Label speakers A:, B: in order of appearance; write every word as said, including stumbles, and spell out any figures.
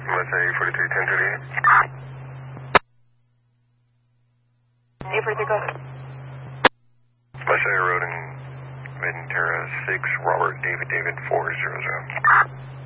A: Let's say eight forty-three, ten thirty-eight.
B: eight forty-three, go.
A: Let's say Road in Ventura six, Robert David David four zero zero.